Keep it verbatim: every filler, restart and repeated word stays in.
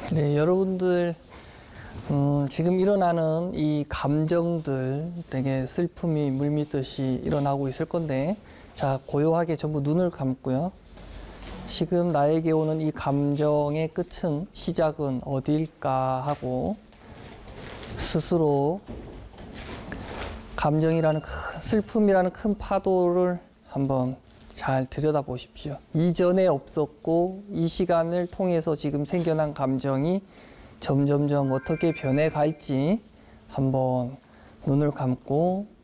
네, 여러분들 음, 지금 일어나는 이 감정들 되게 슬픔이 물밀듯이 일어나고 있을 건데, 자, 고요하게 전부 눈을 감고요. 지금 나에게 오는 이 감정의 끝은, 시작은 어디일까 하고 스스로 감정이라는 큰, 슬픔이라는 큰 파도를 한번 잘 들여다보십시오. 이전에 없었고 이 시간을 통해서 지금 생겨난 감정이 점점점 어떻게 변해갈지 한번 눈을 감고